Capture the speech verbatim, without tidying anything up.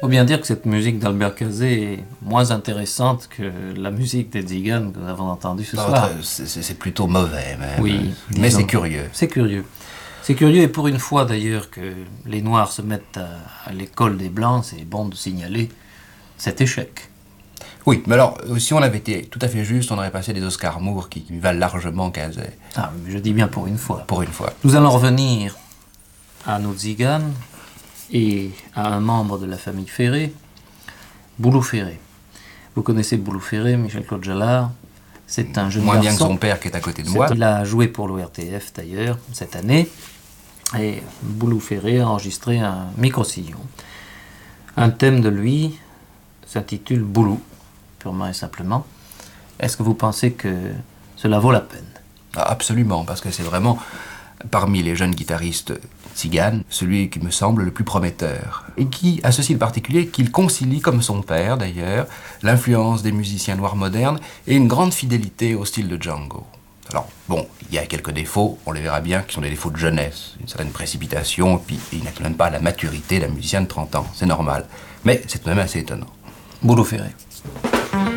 faut bien dire que cette musique d'Albert Cazet est moins intéressante que la musique des Tziganes que nous avons entendue ce Non, soir. c'est, c'est, c'est plutôt mauvais, même. Oui, mais disons, c'est curieux. C'est curieux. C'est curieux, et pour une fois d'ailleurs que les Noirs se mettent à, à l'école des Blancs, c'est bon de signaler cet échec. Oui, mais alors, si on avait été tout à fait juste, on aurait passé des Oscar Moore qui, qui valent largement Cazet. Ah, mais je dis bien pour une fois. Pour une fois. Nous allons revenir à nos Tziganes et à un membre de la famille Ferré, Boulou Ferré. Vous connaissez Boulou Ferré, Michel-Claude Jallard. C'est un jeune Moins garçon. bien que son père qui est à côté de moi. Il a joué pour l'O R T F d'ailleurs cette année. Et Boulou Ferré a enregistré un micro-sillon. Un thème de lui s'intitule Boulou, purement et simplement. Est-ce que vous pensez que cela vaut la peine? Ah, absolument, parce que c'est vraiment, parmi les jeunes guitaristes tziganes, celui qui me semble le plus prometteur. Et qui a ceci de particulier qu'il concilie, comme son père d'ailleurs, l'influence des musiciens noirs modernes et une grande fidélité au style de Django. Alors, bon, il y a quelques défauts, on les verra bien, qui sont des défauts de jeunesse, une certaine précipitation, et puis il n'a tout de même pas la maturité d'un musicien de trente ans, c'est normal. Mais c'est tout de même assez étonnant. Boulou Ferré.